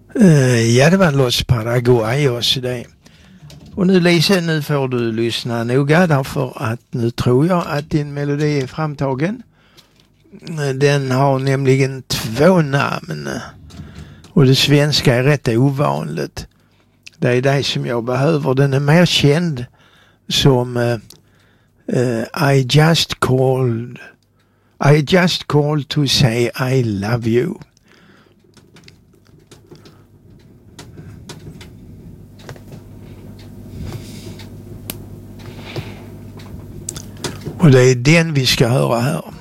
Ja, det var Los Paraguayos det. Och nu Lise, nu får du lyssna noga därför att nu tror jag att din melodi är framtagen. Den har nämligen 2 namn. Och det svenska är rätt ovanligt. Det är det som jag behöver. Den är mer känd som I just called to say I love you. Och det är den vi ska höra här.